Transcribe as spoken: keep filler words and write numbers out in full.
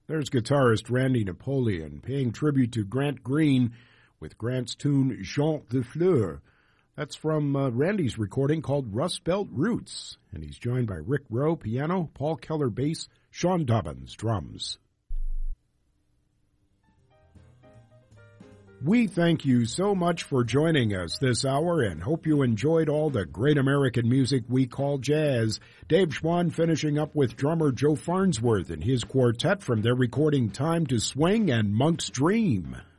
There's guitarist Randy Napoleon paying tribute to Grant Green with Grant's tune Chant de Fleur. That's from uh, Randy's recording called Rust Belt Roots, and he's joined by Rick Rowe, piano, Paul Keller, bass, Sean Dobbins, drums. We thank you so much for joining us this hour and hope you enjoyed all the great American music we call jazz. Dave Schwann finishing up with drummer Joe Farnsworth and his quartet from their recording Time to Swing and Monk's Dream.